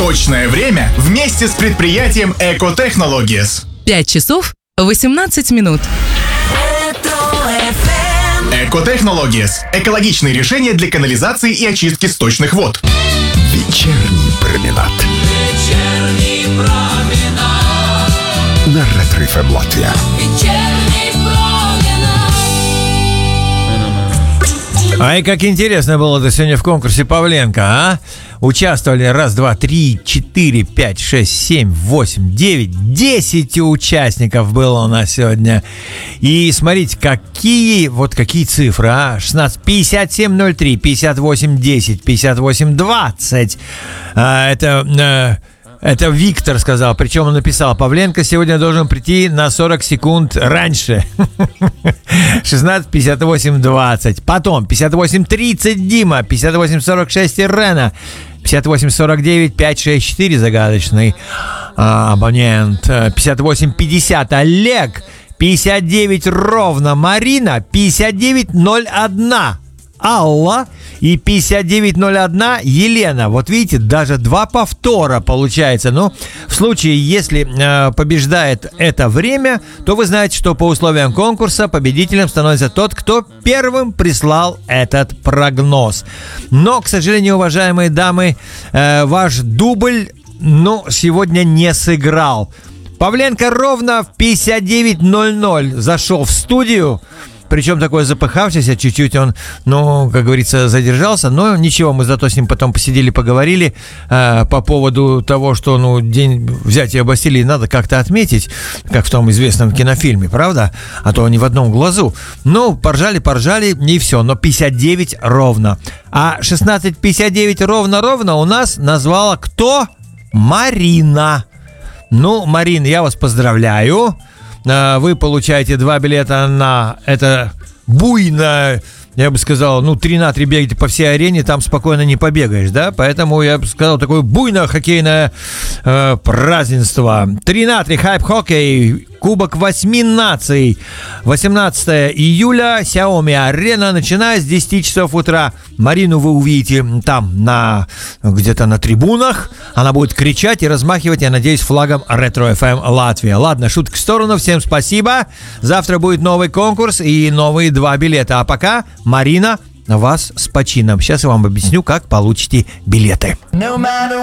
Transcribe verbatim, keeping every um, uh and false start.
Точное время вместе с предприятием Экотехнологиес. пять часов восемнадцать минут. Экотехнологиес. Экологичные решения для канализации и очистки сточных вод. Вечерний променад. Вечерний променад. На Ретро-эф эм Латвия. Вечерний променад. Ай, как интересно было-то сегодня в конкурсе Павленко, а? Участвовали раз, два, три, четыре, пять, шесть, семь, восемь, девять, десять участников было у нас сегодня. И смотрите, какие, вот какие цифры, а? шестнадцать, пятьдесят семь, ноль три, пятьдесят восемь, десять, пятьдесят восемь, двадцать. А, это... А, Это Виктор сказал, причем он написал: Павленко сегодня должен прийти на сорок секунд раньше. шестнадцать, пятьдесят восемь, двадцать. Потом пятьдесят восемь, тридцать Дима, пятьдесят восемь, сорок шесть Ирена, пятьдесят восемь, сорок девять, пять шесть четыре загадочный а, абонент, пятьдесят восемь, пятьдесят Олег, пятьдесят девять ровно Марина, пятьдесят девять, ноль один Алла и пятьдесят девять, ноль один Елена. Вот видите, даже два повтора получается. Но в случае, если э, побеждает это время, то вы знаете, что по условиям конкурса победителем становится тот, кто первым прислал этот прогноз. Но, к сожалению, уважаемые дамы, э, ваш дубль, ну, сегодня не сыграл. Павленко ровно в пятьдесят девять ноль ноль зашел в студию. Причем такой запыхавшийся, чуть-чуть он, ну, как говорится, задержался. Но ничего, мы зато с ним потом посидели, поговорили э, по поводу того, что, ну, день взятия Бастилии надо как-то отметить, как в том известном кинофильме, правда? А то не в одном глазу. Ну, поржали, поржали, и все. Но пятьдесят девять ровно. А шестнадцать пятьдесят девять ровно-ровно у нас назвала кто? Марина. Ну, Марин, я вас поздравляю. Вы получаете два билета на это буйное, я бы сказал, ну, три на три бегаете по всей арене, там спокойно не побегаешь, да? Поэтому я бы сказал, такое буйное хоккейное э, празднество. три на три хайп-хоккей, Кубок восьми наций. восемнадцатого июля, Xiaomi Арена, начиная с десяти часов утра. Марину вы увидите там, на, где-то на трибунах. Она будет кричать и размахивать, я надеюсь, флагом Ретро-эф эм Латвия. Ладно, шутки в сторону, всем спасибо. Завтра будет новый конкурс и новые два билета. А пока, Марина, вас с почином. Сейчас я вам объясню, как получите билеты.